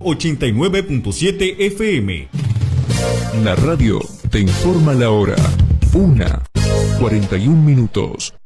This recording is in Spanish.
89.7 FM. La radio te informa la hora. 1:41.